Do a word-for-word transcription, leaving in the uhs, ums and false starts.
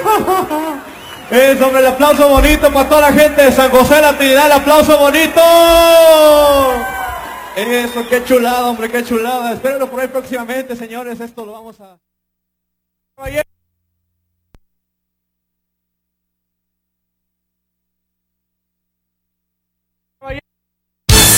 Eso, hombre, el aplauso bonito para toda la gente de San José de la Trinidad, el aplauso bonito. Eso, qué chulada, hombre, qué chulada. Espérenlo por ahí próximamente, señores, esto lo vamos a...